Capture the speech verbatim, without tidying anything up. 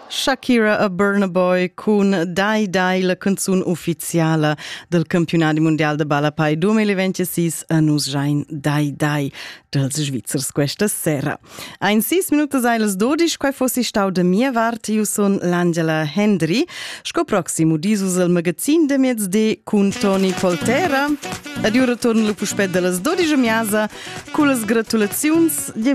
Shakira a Burna Boy con Dai Dai, la canzun ufficiala del campionati mondial de Balapai duemilaventisei a nus jain Dai Dai dels Svizzers questa sera. Ein sis minutas eilas dodici, quai fossi stau da mia vart, io son l'Angela Hendry. Sco proximo disus al magazin de miez de con Toni Poltera. Ad io retorno lu puspet de las dodici a miasa, con las gratulaziuns.